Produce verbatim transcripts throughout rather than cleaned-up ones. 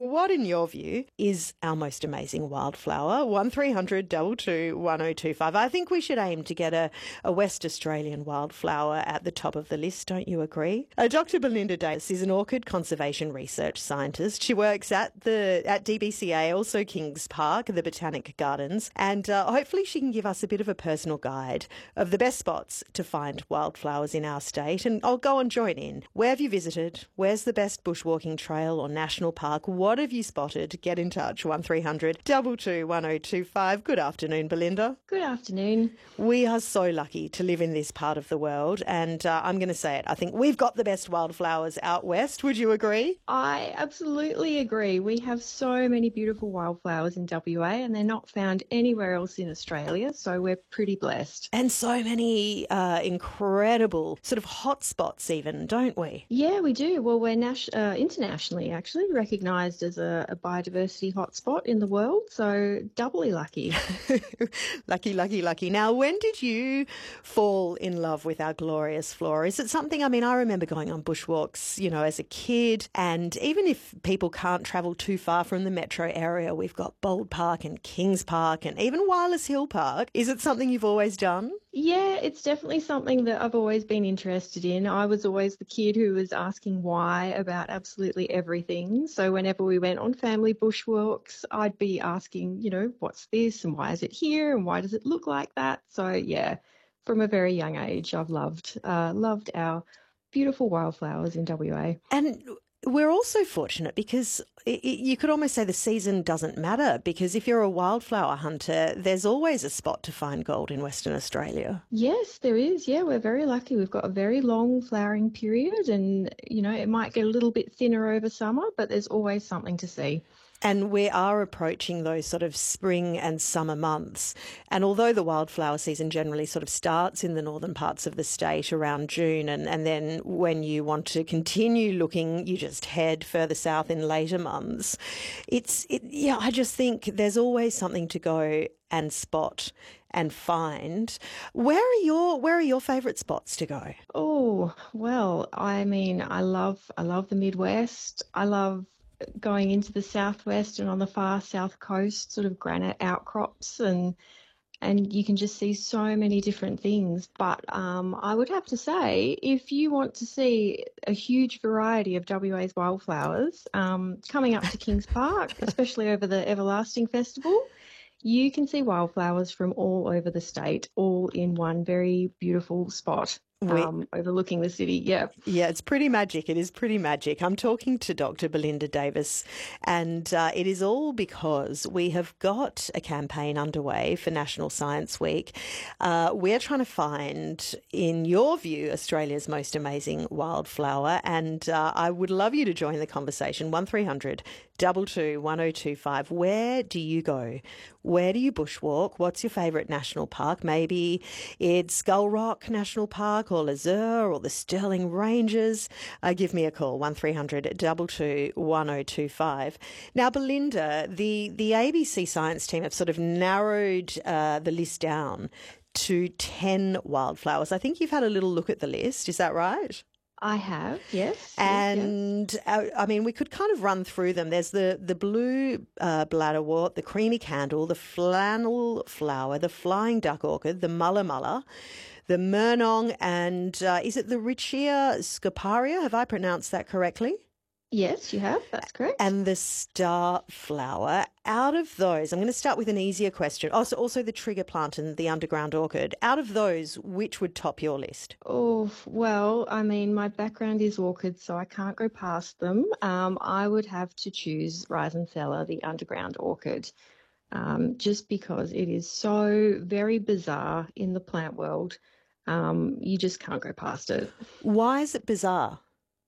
what in your view is our most amazing wildflower? one three hundred two two one oh two five. I think we should aim to get a, a West Australian wildflower at the top of the list, don't you agree? Uh, Doctor Belinda Davis is an orchid conservation research scientist. She works at the at D B C A, also Kings Park, the Botanic Gardens, and uh, hopefully she can give us a bit of a personal guide of the best spots to find wildflowers in our state. And I'll go and join in. Where have you visited? Where's the best bushwalking trail or national park? What have you spotted? Get in touch, one three hundred two two one oh two five. Good afternoon, Belinda. Good afternoon. We are so lucky to live in this part of the world, and uh, I'm going to say it, I think we've got the best wildflowers out west. Would you agree? I absolutely agree. We have so many beautiful wildflowers in W A and they're not found anywhere else in Australia, so we're pretty blessed. And so many uh, incredible sort of hot spots even, don't we? Yeah, we do. Well, we're nas- uh, internationally actually recognised as a, a biodiversity hotspot in the world, so doubly lucky. Lucky, lucky, lucky. Now, when did you fall in love with our glorious flora? Is it something, I mean, I remember going on bushwalks, you know, as a kid, and even if people can't travel too far from the metro area, we've got Bold Park and Kings Park and even Wireless Hill Park. Is it something you've always done? Yeah, it's definitely something that I've always been interested in. I was always the kid who was asking why about absolutely everything. So whenever we went on family bushwalks, I'd be asking, you know, what's this and why is it here and why does it look like that? So yeah, from a very young age, I've loved uh, loved our beautiful wildflowers in W A. And we're also fortunate because it, it, you could almost say the season doesn't matter, because if you're a wildflower hunter, there's always a spot to find gold in Western Australia. Yes, there is. Yeah, we're very lucky. We've got a very long flowering period and, you know, it might get a little bit thinner over summer, but there's always something to see. And we are approaching those sort of spring and summer months. And although the wildflower season generally sort of starts in the northern parts of the state around June, and, and then when you want to continue looking, you just head further south in later months. It's, it, yeah, I just think there's always something to go and spot and find. Where are your where are your favourite spots to go? Oh, well, I mean, I love I love the Midwest. I love going into the southwest and on the far south coast, sort of granite outcrops, and and you can just see so many different things. But um, I would have to say, if you want to see a huge variety of W A's wildflowers, um, coming up to Kings Park, especially over the Everlasting Festival, you can see wildflowers from all over the state, all in one very beautiful spot. Um, overlooking the city, yeah. Yeah, it's pretty magic. It is pretty magic. I'm talking to Doctor Belinda Davis, and uh, it is all because we have got a campaign underway for National Science Week. Uh, we're trying to find, in your view, Australia's most amazing wildflower, and uh, I would love you to join the conversation. one three hundred two two one oh two five. Where do you go? Where do you bushwalk? What's your favourite national park? Maybe it's Skull Rock National Park or Lizur or the Stirling Ranges. Uh, give me a call, one three hundred two two one oh two five. Now, Belinda, the, the A B C Science team have sort of narrowed uh, the list down to ten wildflowers. I think you've had a little look at the list. Is that right? I have, yes. And, yes, yes. Uh, I mean, we could kind of run through them. There's the, the blue uh, bladderwort, the creamy candle, the flannel flower, the flying duck orchid, the mulla mulla, the murnong, and uh, is it the Richia scoparia? Have I pronounced that correctly? Yes, you have. That's correct. And the star flower. Out of those, I'm going to start with an easier question. Also, also the trigger plant and the underground orchid. Out of those, which would top your list? Oh, well, I mean, my background is orchids, so I can't go past them. Um, I would have to choose Rhizanthella, the underground orchid, um, just because it is so very bizarre in the plant world. Um, you just can't go past it. Why is it bizarre?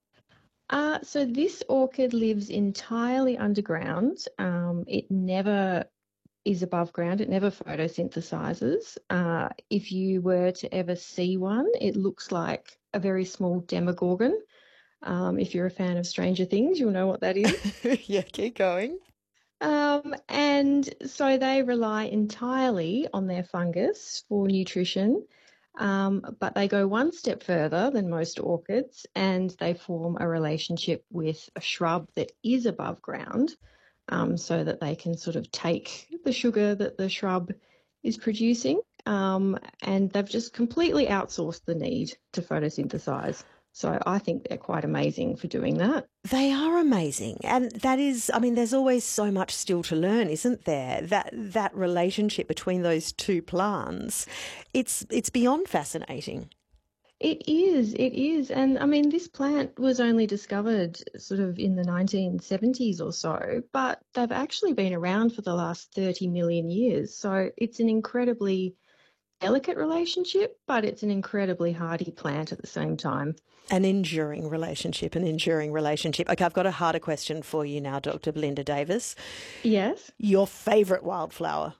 Uh, so this orchid lives entirely underground. Um, it never is above ground. It never photosynthesizes. Uh, if you were to ever see one, it looks like a very small demogorgon. Um, if you're a fan of Stranger Things, you'll know what that is. Yeah, keep going. Um, and so they rely entirely on their fungus for nutrition. Um, but they go one step further than most orchids and they form a relationship with a shrub that is above ground, um, so that they can sort of take the sugar that the shrub is producing, um, and they've just completely outsourced the need to photosynthesize. So I think they're quite amazing for doing that. They are amazing. And that is, I mean, there's always so much still to learn, isn't there? That that relationship between those two plants, it's it's beyond fascinating. It is, it is. And I mean, this plant was only discovered sort of in the nineteen seventies or so, but they've actually been around for the last thirty million years. So it's an incredibly delicate relationship, but it's an incredibly hardy plant at the same time. An enduring relationship, an enduring relationship. Okay, I've got a harder question for you now, Doctor Belinda Davis. Yes. Your favourite wildflower?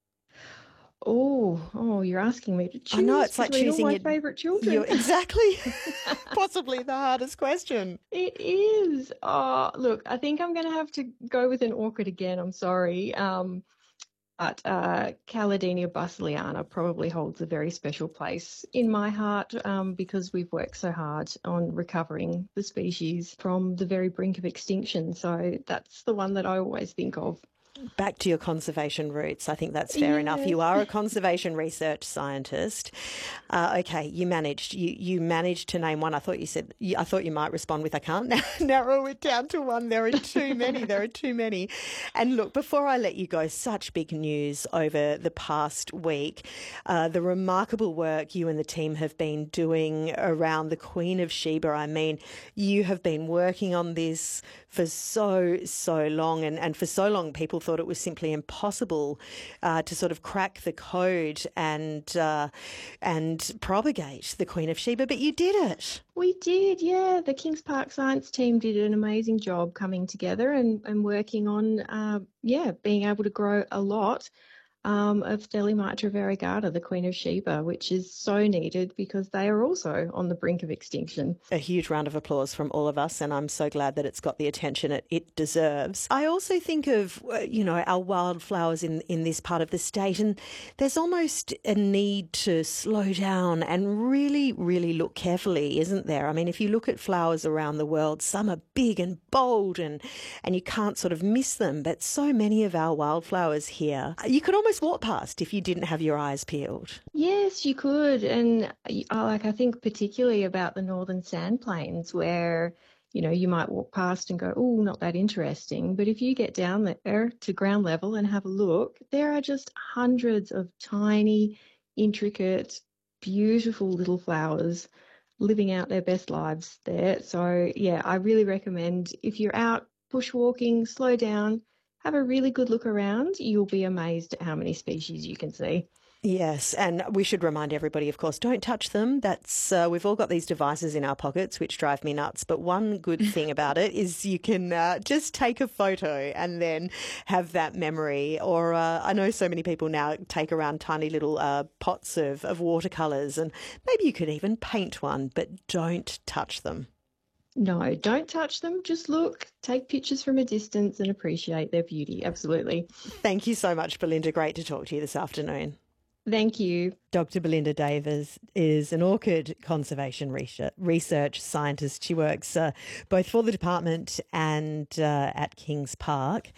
Oh, oh, you're asking me to choose I know, it's like between all choosing my your, favourite children. your exactly, possibly the hardest question. It is. Oh, look, I think I'm going to have to go with an orchid again. I'm sorry. Um, but uh, Caladinia busteliana probably holds a very special place in my heart, um, because we've worked so hard on recovering the species from the very brink of extinction. So that's the one that I always think of. Back to your conservation roots. I think that's fair Yes. enough. You are a conservation research scientist. Uh, okay, you managed. You you managed to name one. I thought you said. I thought you might respond with, "I can't narrow it down to one." There are too many. There are too many. And look, before I let you go, such big news over the past week. Uh, the remarkable work you and the team have been doing around the Queen of Sheba. I mean, you have been working on this for so so long, and and for so long, people thought it was simply impossible uh, to sort of crack the code and uh, and propagate the Queen of Sheba, but you did it. We did, yeah. The Kings Park Science team did an amazing job coming together and, and working on, uh, yeah, being able to grow a lot um, of Thelymitra variegata, the Queen of Sheba, which is so needed because they are also on the brink of extinction. A huge round of applause from all of us, and I'm so glad that it's got the attention it, it deserves. I also think of, uh, you know, our wildflowers in, in this part of the state, and there's almost a need to slow down and really, really look carefully, isn't there? I mean, if you look at flowers around the world, some are big and bold and, and you can't sort of miss them, but so many of our wildflowers here, you could almost walk past if you didn't have your eyes peeled. Yes, you could. And I like I think particularly about the northern sand plains where, you know, you might walk past and go, oh, not that interesting. But if you get down there to ground level and have a look, there are just hundreds of tiny, intricate, beautiful little flowers living out their best lives there. So, yeah, I really recommend if you're out bushwalking, slow down, have a really good look around. You'll be amazed at how many species you can see. Yes, and we should remind everybody, of course, don't touch them. That's uh, we've all got these devices in our pockets, which drive me nuts. But one good thing about it is you can uh, just take a photo and then have that memory. Or uh, I know so many people now take around tiny little uh, pots of, of watercolours, and maybe you could even paint one, but don't touch them. No, don't touch them. Just look, take pictures from a distance and appreciate their beauty. Absolutely. Thank you so much, Belinda. Great to talk to you this afternoon. Thank you. Doctor Belinda Davis is an orchid conservation research scientist. She works uh, both for the department and uh, at Kings Park.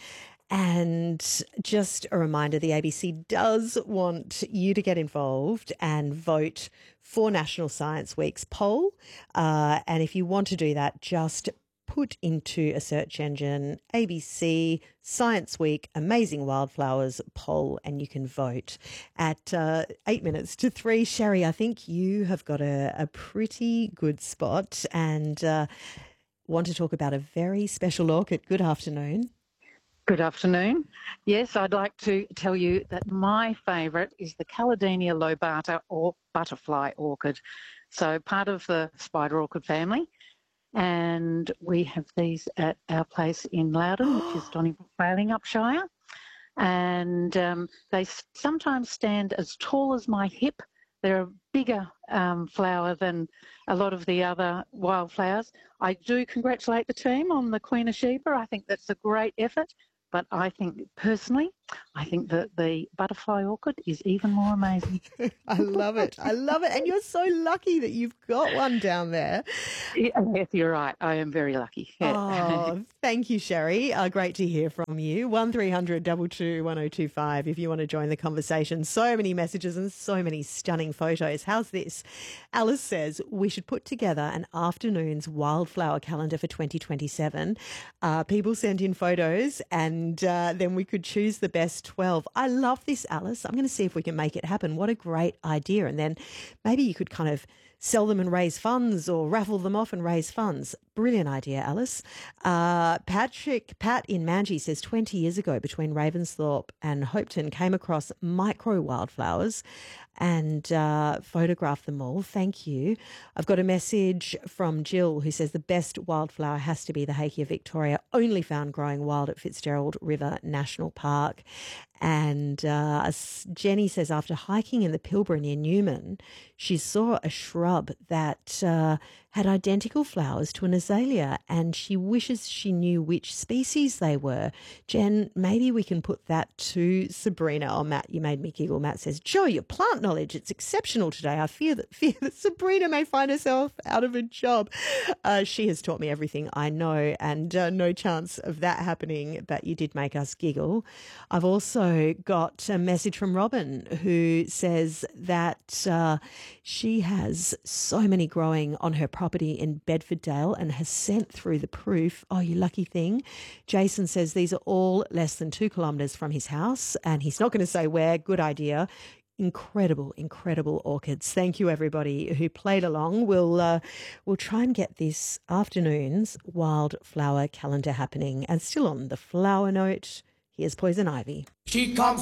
And just a reminder, the A B C does want you to get involved and vote for National Science Week's poll. Uh, and if you want to do that, just put into a search engine A B C Science Week Amazing Wildflowers poll and you can vote. At uh, eight minutes to three, Sherry, I think you have got a, a pretty good spot and uh, want to talk about a very special orchid. Good afternoon. Good afternoon. Yes, I'd like to tell you that my favourite is the Caladinia lobata or butterfly orchid. So part of the spider orchid family. And we have these at our place in Loudon, which is Donnybrook Balingup Shire. And um, they sometimes stand as tall as my hip. They're a bigger um, flower than a lot of the other wildflowers. I do congratulate the team on the Queen of Sheba. I think that's a great effort. But I think personally I think that the butterfly orchid is even more amazing. I love it. I love it. And you're so lucky that you've got one down there. Yes, you're right. I am very lucky. Yeah. Oh, thank you, Sherry. Uh, great to hear from you. one three hundred two two one oh two five if you want to join the conversation. So many messages and so many stunning photos. How's this? Alice says we should put together an afternoon's wildflower calendar for twenty twenty-seven. Uh, people send in photos and uh, then we could choose the best twelve. I love this, Alice. I'm going to see if we can make it happen. What a great idea. And then maybe you could kind of sell them and raise funds, or raffle them off and raise funds. Brilliant idea, Alice. Uh, Patrick, Pat in Manji says twenty years ago between Ravensthorpe and Hopeton came across micro wildflowers and uh, photographed them all. Thank you. I've got a message from Jill who says the best wildflower has to be the Hakea Victoria, only found growing wild at Fitzgerald River National Park. And uh, Jenny says after hiking in the Pilbara near Newman, she saw a shrub that uh, had identical flowers to an azalea, and she wishes she knew which species they were. Jen, maybe we can put that to Sabrina. Oh, Matt, you made me giggle. Matt says, Jo, your plant knowledge, it's exceptional today. I fear that, fear that Sabrina may find herself out of a job. Uh, she has taught me everything I know, and uh, no chance of that happening, but you did make us giggle. I've also got a message from Robin who says that uh, she has so many growing on her property in Bedfordale and has sent through the proof. Oh, you lucky thing. Jason says these are all less than two kilometres from his house, and he's not going to say where. Good idea. Incredible, incredible orchids. Thank you, everybody who played along. We'll uh, we'll try and get this afternoon's wildflower calendar happening. And still on the flower note, here's Poison Ivy. She comes